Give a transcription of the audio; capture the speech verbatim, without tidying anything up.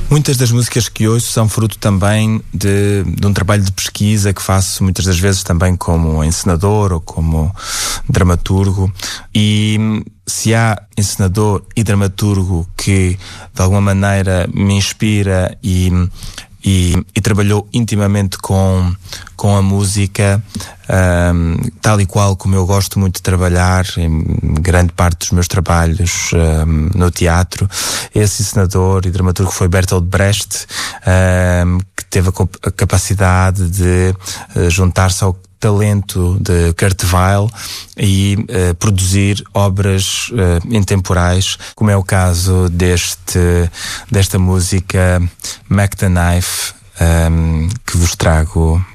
Muitas das músicas que ouço são fruto também de, de um trabalho de pesquisa que faço muitas das vezes também como encenador ou como dramaturgo, e se há encenador e dramaturgo que de alguma maneira me inspira e, e, e trabalhou intimamente com, com a música, um, tal e qual como eu gosto muito de trabalhar em grande parte dos meus trabalhos um, no teatro, esse encenador e dramaturgo foi Bertolt Brecht, um, que teve a, a capacidade de uh, juntar-se ao talento de Kurt Weill e uh, produzir obras uh, intemporais, como é o caso deste, desta música Mac the Knife, um, que vos trago